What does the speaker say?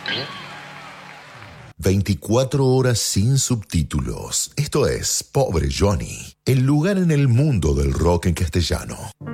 24 horas sin subtítulos. Esto es Pobre Johnny, el lugar en el mundo del rock en castellano.